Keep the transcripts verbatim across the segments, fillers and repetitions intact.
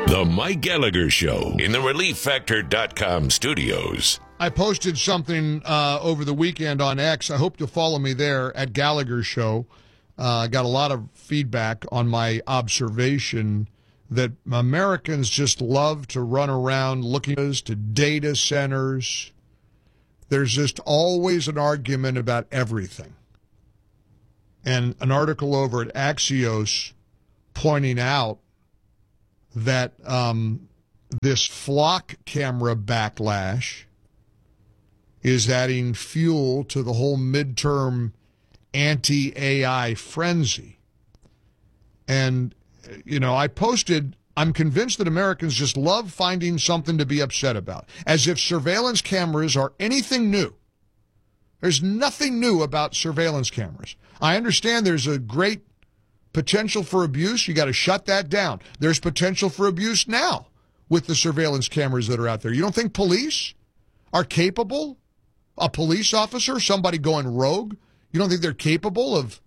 The Mike Gallagher Show in the relief factor dot com studios. I posted something uh, over the weekend on X. I hope you'll follow me there at Gallagher Show. I uh, got a lot of feedback on my observation that Americans just love to run around looking to data centers. There's just always an argument about everything. And an article over at Axios pointing out that um, this flock camera backlash is adding fuel to the whole midterm anti-A I frenzy. And, you know, I posted, I'm convinced that Americans just love finding something to be upset about, as if surveillance cameras are anything new. There's nothing new about surveillance cameras. I understand there's a great potential for abuse. You got to shut that down. There's potential for abuse now with the surveillance cameras that are out there. You don't think police are capable? A police officer, somebody going rogue, you don't think they're capable of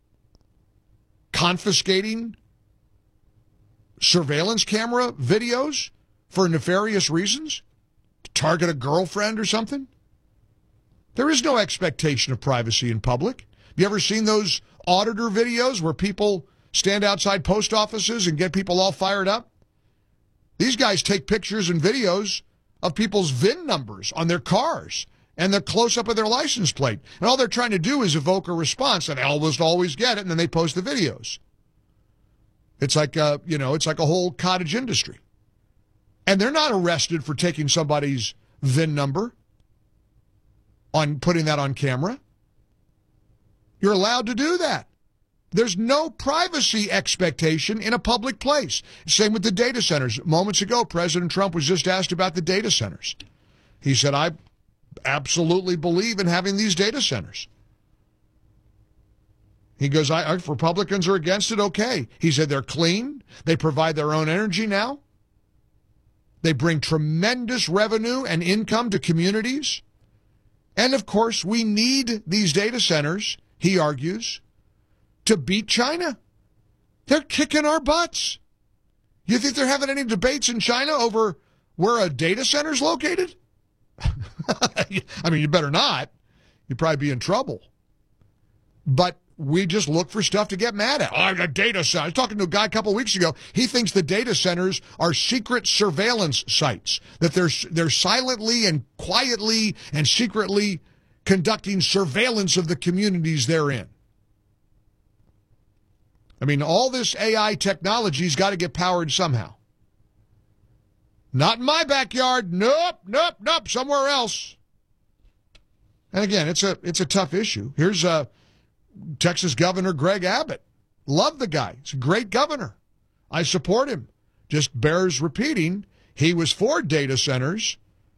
confiscating surveillance camera videos for nefarious reasons? To target a girlfriend or something? There is no expectation of privacy in public. Have you ever seen those auditor videos where people stand outside post offices and get people all fired up? These guys take pictures and videos of people's V I N numbers on their cars and the close-up of their license plate. And all they're trying to do is evoke a response, and they almost always get it, and then they post the videos. It's like, a, you know, it's like a whole cottage industry. And they're not arrested for taking somebody's V I N number, on putting that on camera. You're allowed to do that. There's no privacy expectation in a public place. Same with the data centers. Moments ago, President Trump was just asked about the data centers. He said, I absolutely believe in having these data centers. He goes, I, if Republicans are against it, okay. He said they're clean. They provide their own energy now. They bring tremendous revenue and income to communities. And, of course, we need these data centers, he argues, to beat China. They're kicking our butts. You think they're having any debates in China over where a data center is located? I mean, you better not. You'd probably be in trouble. But we just look for stuff to get mad at. Oh, a data center. I was talking to a guy a couple of weeks ago. He thinks the data centers are secret surveillance sites, that they're, they're silently and quietly and secretly conducting surveillance of the communities they're in. I mean, all this A I technology's got to get powered somehow. Not in my backyard. Nope, nope, nope, somewhere else. And again, it's a it's a tough issue. Here's uh, Texas Governor Greg Abbott. Love the guy. He's a great governor. I support him. Just bears repeating, he was for data centers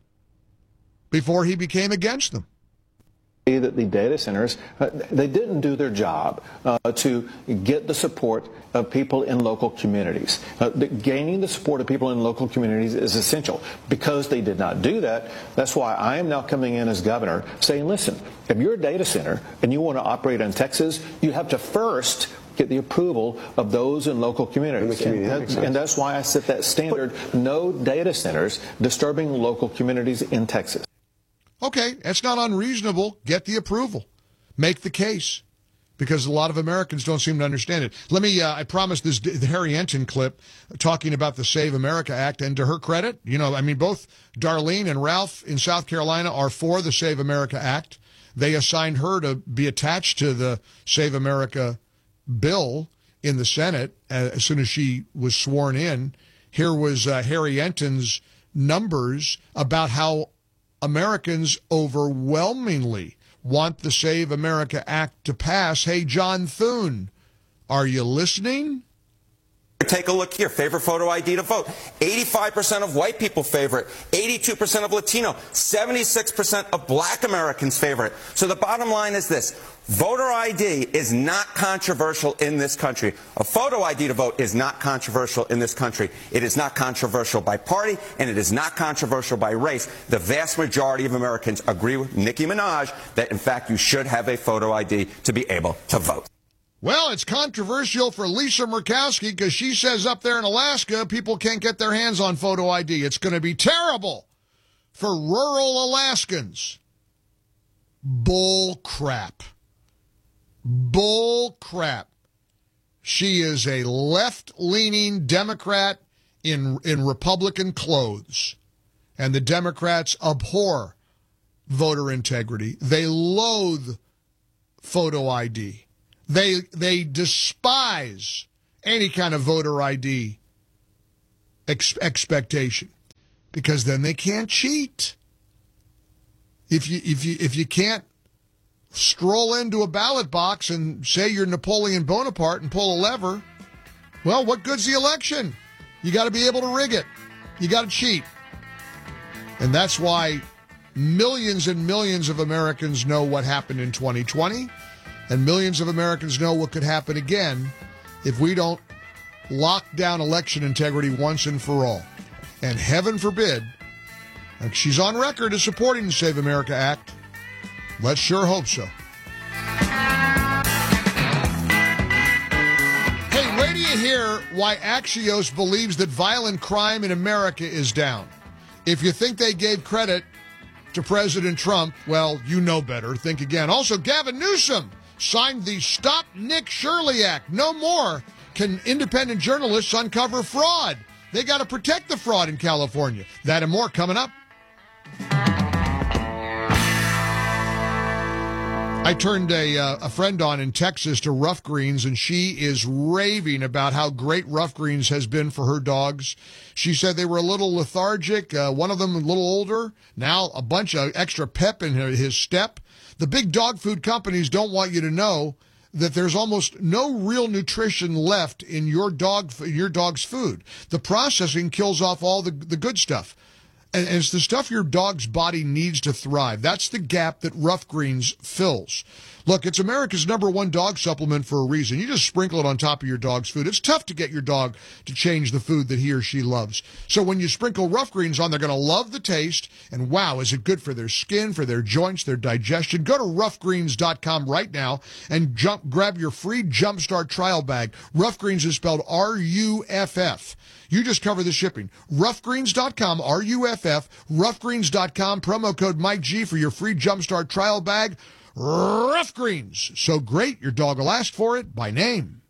before he became against them. That the data centers, uh, they didn't do their job uh, to get the support of people in local communities. Uh, the, gaining the support of people in local communities is essential. Because they did not do that, that's why I am now coming in as governor saying, listen, if you're a data center and you want to operate in Texas, you have to first get the approval of those in local communities. community, and, that that, and that's why I set that standard, but, no data centers disturbing local communities in Texas. Okay, that's not unreasonable. Get the approval. Make the case. Because a lot of Americans don't seem to understand it. Let me, uh, I promised this the Harry Enton clip talking about the Save America Act, and to her credit, you know, I mean, both Darlene and Ralph in South Carolina are for the Save America Act. They assigned her to be attached to the Save America bill in the Senate uh, as soon as she was sworn in. Here was uh, Harry Enton's numbers about how Americans overwhelmingly want the Save America Act to pass. Hey, John Thune, are you listening? Take a look here. Favorite photo I D to vote. eighty-five percent of white people favor it. eighty-two percent of Latino. seventy-six percent of black Americans favor it. So the bottom line is this. Voter I D is not controversial in this country. A photo I D to vote is not controversial in this country. It is not controversial by party, and it is not controversial by race. The vast majority of Americans agree with Nicki Minaj that, in fact, you should have a photo I D to be able to vote. Well, it's controversial for Lisa Murkowski because she says up there in Alaska, people can't get their hands on photo I D. It's going to be terrible for rural Alaskans. Bull crap. Bull crap. She is a left-leaning Democrat in, in Republican clothes. And the Democrats abhor voter integrity. They loathe photo I D. They they despise any kind of voter I D ex- expectation because then they can't cheat. If you if you if you can't stroll into a ballot box and say you're Napoleon Bonaparte and pull a lever, well, what good's the election? You got to be able to rig it. You got to cheat. And that's why millions and millions of Americans know what happened in twenty twenty. And millions of Americans know what could happen again if we don't lock down election integrity once and for all. And heaven forbid, like she's on record as supporting the Save America Act. Let's sure hope so. Hey, wait till you hear why Axios believes that violent crime in America is down. If you think they gave credit to President Trump, well, you know better. Think again. Also, Gavin Newsom signed the Stop Nick Shirley Act. No more can independent journalists uncover fraud. They got to protect the fraud in California. That and more coming up. I turned a, uh, a friend on in Texas to Rough Greens, and she is raving about how great Rough Greens has been for her dogs. She said they were a little lethargic, uh, one of them a little older, now a bunch of extra pep in his step. The big dog food companies don't want you to know that there's almost no real nutrition left in your dog your dog's food. The processing kills off all the, the good stuff. And it's the stuff your dog's body needs to thrive. That's the gap that Rough Greens fills. Look, it's America's number one dog supplement for a reason. You just sprinkle it on top of your dog's food. It's tough to get your dog to change the food that he or she loves. So when you sprinkle Rough Greens on, they're going to love the taste. And wow, is it good for their skin, for their joints, their digestion. Go to rough greens dot com right now and jump, grab your free Jumpstart trial bag. Rough Greens is spelled R U F F. You just cover the shipping. rough greens dot com, R U F F, rough greens dot com, promo code Mike G for your free Jumpstart trial bag. Rough Greens. So great, your dog will ask for it by name.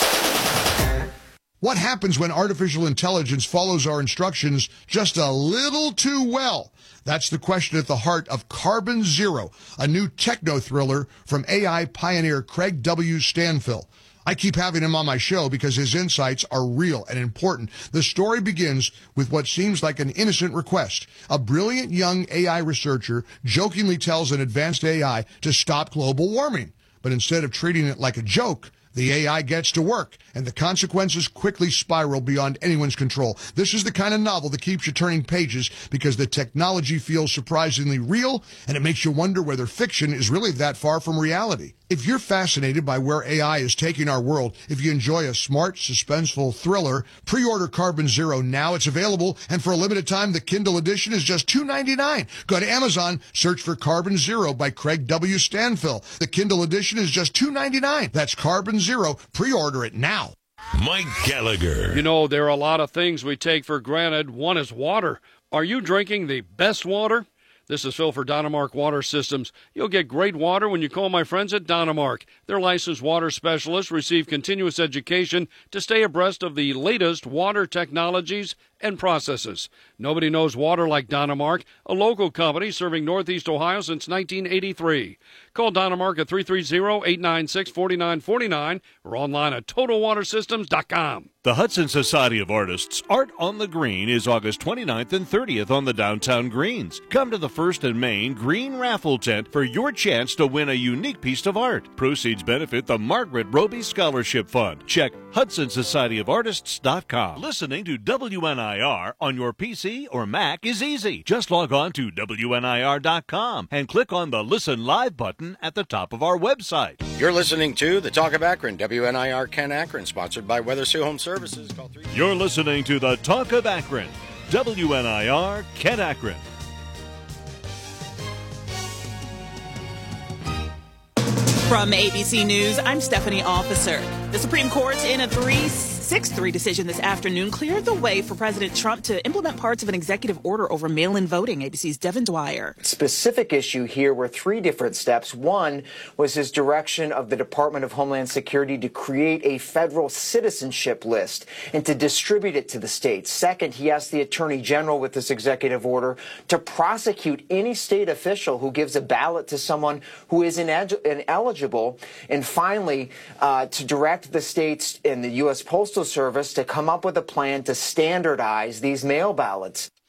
What happens when artificial intelligence follows our instructions just a little too well? That's the question at the heart of Carbon Zero, a new techno-thriller from A I pioneer Craig W. Stanfill. I keep having him on my show because his insights are real and important. The story begins with what seems like an innocent request. A brilliant young A I researcher jokingly tells an advanced A I to stop global warming. But instead of treating it like a joke, the A I gets to work, and the consequences quickly spiral beyond anyone's control. This is the kind of novel that keeps you turning pages because the technology feels surprisingly real, and it makes you wonder whether fiction is really that far from reality. If you're fascinated by where A I is taking our world, if you enjoy a smart, suspenseful thriller, pre-order Carbon Zero now. It's available, and for a limited time, the Kindle edition is just two ninety-nine. Go to Amazon, search for Carbon Zero by Craig W. Stanfill. The Kindle edition is just two ninety-nine. That's Carbon Zero. Pre-order it now. Mike Gallagher. You know, there are a lot of things we take for granted. One is water. Are you drinking the best water? This is Phil for Dynamark Water Systems. You'll get great water when you call my friends at Dynamark. Their licensed water specialists receive continuous education to stay abreast of the latest water technologies and processes. Nobody knows water like Dynamark, a local company serving Northeast Ohio since nineteen eighty-three. Call Dynamark at three three zero, eight nine six, four nine four nine or online at total water systems dot com. The Hudson Society of Artists Art on the Green is August twenty-ninth and thirtieth on the downtown greens. Come to the First and Main Green Raffle Tent for your chance to win a unique piece of art. Proceeds benefit the Margaret Roby Scholarship Fund. Check hudson society of artists dot com. Listening to W N I R on your P C or Mac is easy. Just log on to W N I R dot com and click on the Listen Live button at the top of our website. You're listening to The Talk of Akron, W N I R Ken Akron, sponsored by Weathersue Home Services. Call three- You're listening to The Talk of Akron, W N I R Ken Akron. From A B C News, I'm Stephanie Officer. The Supreme Court, in a three six three decision this afternoon, cleared the way for President Trump to implement parts of an executive order over mail-in voting. A B C's Devin Dwyer. Specific issue here were three different steps. One was his direction of the Department of Homeland Security to create a federal citizenship list and to distribute it to the states. Second, he asked the Attorney General with this executive order to prosecute any state official who gives a ballot to someone who is ineligible. And finally, uh, to direct the states and the U S Postal Service to come up with a plan to standardize these mail ballots.